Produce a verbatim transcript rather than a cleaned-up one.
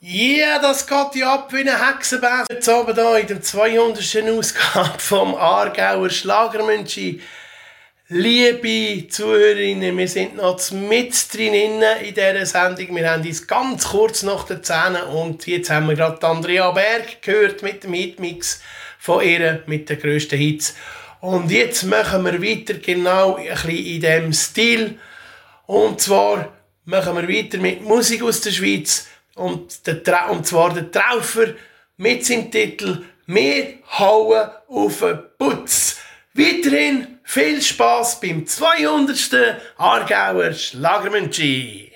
Ja, das geht ja ab wie ein Hexenbesen. Jetzt oben hier in der zweihundertsten Ausgabe vom Aargauer Schlagermünchi. Liebe Zuhörerinnen, wir sind noch mit drin in dieser Sendung. Wir haben uns ganz kurz nach den Zähnen und jetzt haben wir gerade Andrea Berg gehört mit dem Hitmix von ihr, mit den grössten Hits. Und jetzt machen wir weiter genau ein bisschen in diesem Stil. Und zwar machen wir weiter mit Musik aus der Schweiz. Und, der Tra- und zwar der Traufer mit seinem Titel «Wir hauen auf den Putz». Weiterhin viel Spass beim zweihundertsten Aargauer Schlagermünchi.